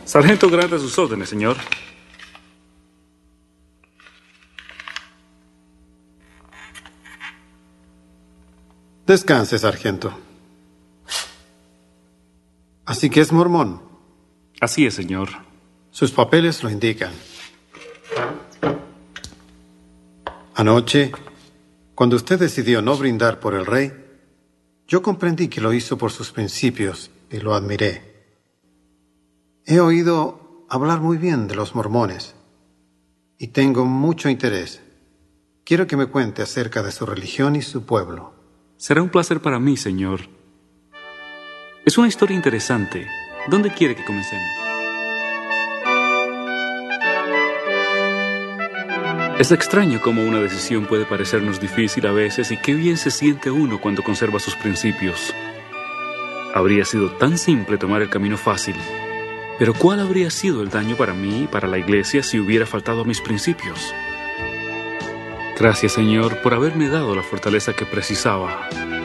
Sargento Grant, a sus órdenes, señor. Descanse, sargento. Así que es mormón. Así es, señor. Sus papeles lo indican. Anoche, cuando usted decidió no brindar por el rey, yo comprendí que lo hizo por sus principios y lo admiré. He oído hablar muy bien de los mormones y tengo mucho interés. Quiero que me cuente acerca de su religión y su pueblo. Será un placer para mí, señor. Es una historia interesante. ¿Dónde quiere que comencemos? Es extraño cómo una decisión puede parecernos difícil a veces y qué bien se siente uno cuando conserva sus principios. Habría sido tan simple tomar el camino fácil, pero ¿cuál habría sido el daño para mí y para la iglesia si hubiera faltado a mis principios? Gracias, Señor, por haberme dado la fortaleza que precisaba.